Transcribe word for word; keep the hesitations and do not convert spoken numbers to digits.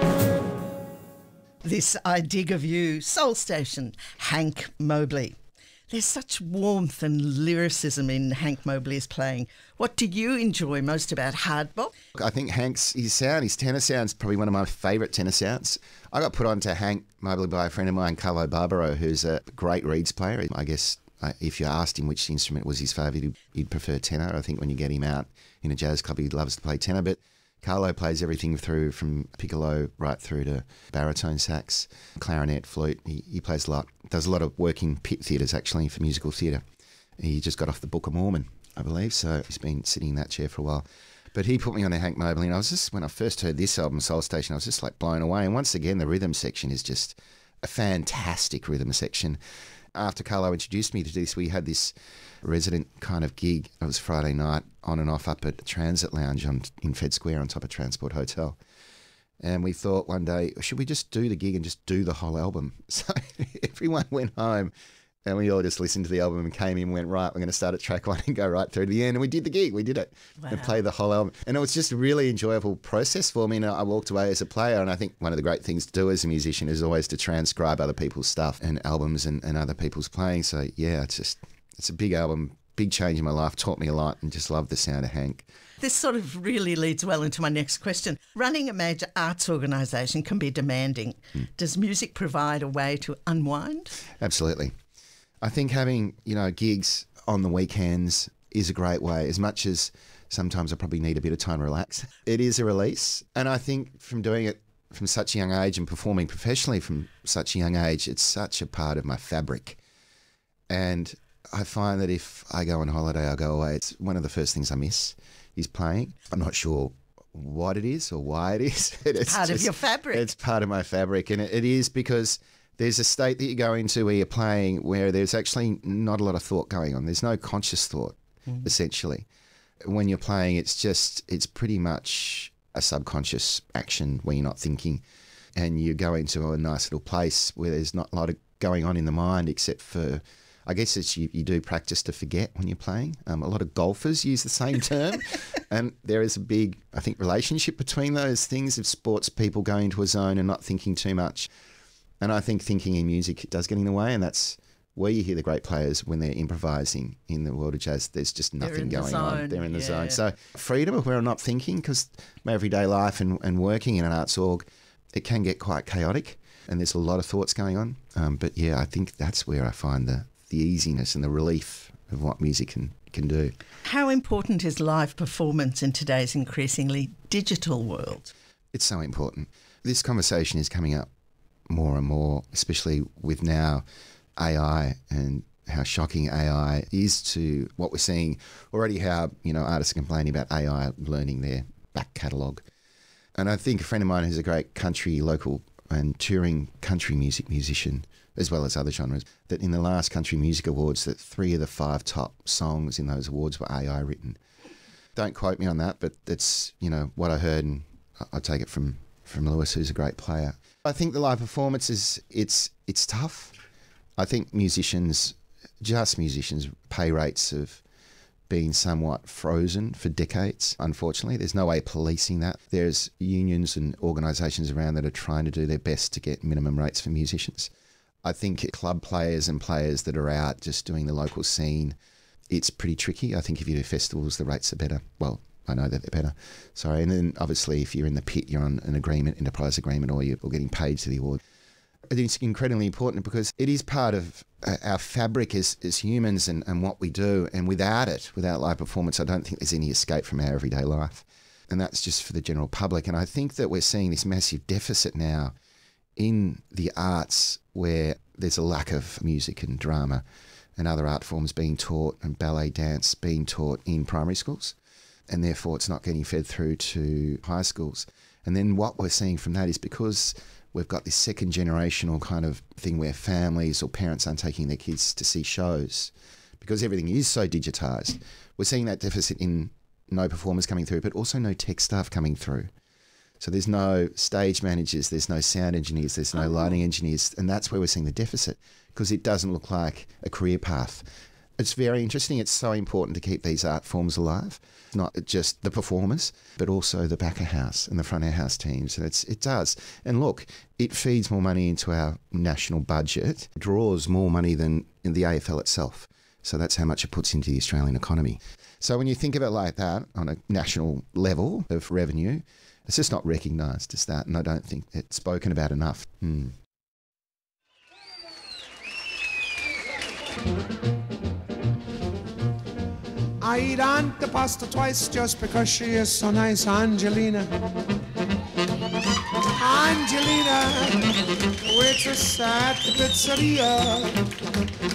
This I Dig of You, Soul Station, Hank Mobley. There's such warmth and lyricism in Hank Mobley's playing. What do you enjoy most about hard bop? I think Hank's his sound, his tenor sound's probably one of my favourite tenor sounds. I got put on to Hank Mobley by a friend of mine, Carlo Barbaro, who's a great reeds player. I guess uh, if you asked him which instrument was his favourite, he'd, he'd prefer tenor. I think when you get him out in a jazz club, he loves to play tenor. But Carlo plays everything through from piccolo right through to baritone sax, clarinet, flute. He, he plays a lot. Does a lot of work in pit theatres, actually, for musical theatre. He just got off the Book of Mormon, I believe, so he's been sitting in that chair for a while. But he put me on to Hank Mobley, and I was just, when I first heard this album, Soul Station, I was just like blown away. And once again, the rhythm section is just a fantastic rhythm section. After Carlo introduced me to this, we had this resident kind of gig. It was Friday night, on and off up at Transit Lounge on, in Fed Square on top of Transport Hotel. And we thought one day, should we just do the gig and just do the whole album? So everyone went home and we all just listened to the album and came in and went, right, we're going to start at track one and go right through to the end. And we did the gig. We did it. Wow. And played the whole album. And it was just a really enjoyable process for me. And I walked away as a player. And I think one of the great things to do as a musician is always to transcribe other people's stuff and albums and, and other people's playing. So, yeah, it's just, it's a big album, big change in my life, taught me a lot and just love the sound of Hank. This sort of really leads well into my next question. Running a major arts organisation can be demanding. Mm. Does music provide a way to unwind? Absolutely. I think having, you know, gigs on the weekends is a great way, as much as sometimes I probably need a bit of time to relax. It is a release. And I think from doing it from such a young age and performing professionally from such a young age, it's such a part of my fabric. And I find that if I go on holiday, I go away, it's one of the first things I miss is playing. I'm not sure what it is or why it is. It's part just, of your fabric. It's part of my fabric. And it, it is because there's a state that you go into where you're playing where there's actually not a lot of thought going on. There's no conscious thought, mm. essentially. When you're playing, it's just, it's pretty much a subconscious action where you're not thinking. And you go into a nice little place where there's not a lot of going on in the mind except for, I guess it's you, you do practice to forget when you're playing. Um, a lot of golfers use the same term. And there is a big, I think, relationship between those things of sports people going into a zone and not thinking too much. And I think thinking in music does get in the way, and that's where you hear the great players when they're improvising in the world of jazz. There's just nothing going on. They're in the yeah. zone. So freedom of where I'm not thinking, because my everyday life and, and working in an arts org, it can get quite chaotic and there's a lot of thoughts going on. Um, but yeah, I think that's where I find the, the easiness and the relief of what music can, can do. How important is live performance in today's increasingly digital world? It's so important. This conversation is coming up more and more, especially with now A I and how shocking A I is to what we're seeing already, how, you know, artists are complaining about A I learning their back catalogue. And I think a friend of mine who's a great country, local and touring country music musician, as well as other genres, that in the last Country Music Awards, that three of the five top songs in those awards were A I written. Don't quote me on that, but that's, you know, what I heard, and I take it from, from Lewis, who's a great player. I think the live performance is, it's, it's tough. I think musicians, just musicians, pay rates have been somewhat frozen for decades, unfortunately. There's no way of policing that. There's unions and organisations around that are trying to do their best to get minimum rates for musicians. I think club players and players that are out just doing the local scene, it's pretty tricky. I think if you do festivals, the rates are better. Well, I know that they're better. Sorry. And then obviously if you're in the pit, you're on an agreement, enterprise agreement, or you're getting paid to the award. It's incredibly important because it is part of our fabric as, as humans and, and what we do. And without it, without live performance, I don't think there's any escape from our everyday life. And that's just for the general public. And I think that we're seeing this massive deficit now in the arts where there's a lack of music and drama and other art forms being taught, and ballet dance being taught in primary schools. And therefore it's not getting fed through to high schools. And then what we're seeing from that is because we've got this second generational kind of thing where families or parents aren't taking their kids to see shows because everything is so digitised. We're seeing that deficit in no performers coming through, but also no tech staff coming through. So there's no stage managers, there's no sound engineers, there's no lighting engineers, and that's where we're seeing the deficit because it doesn't look like a career path. It's very interesting. It's so important to keep these art forms alive, not just the performers, but also the back of house and the front of house teams. And it's, it does. And look, it feeds more money into our national budget, it draws more money than in the A F L itself. So that's how much it puts into the Australian economy. So when you think of it like that on a national level of revenue, it's just not recognised as that. And I don't think it's spoken about enough. Hmm. I eat Aunt the pasta twice just because she is so nice, Angelina. Angelina, waitress at the pizzeria.